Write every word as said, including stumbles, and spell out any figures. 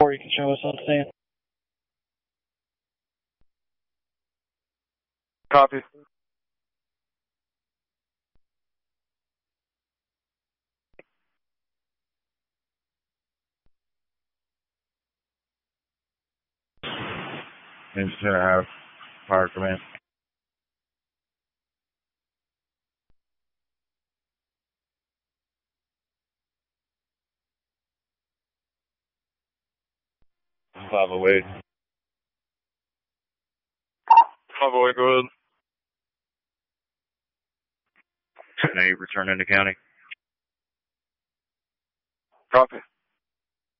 Or you can show us on scene. Copy. Instead of have fire command. five oh eight. five oh eight, go ahead. ten eight, return into county. Copy.